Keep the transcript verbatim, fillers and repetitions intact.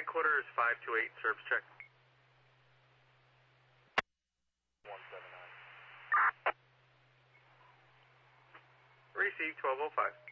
headquarters five two eight, service check. one seven nine. Receive twelve oh five.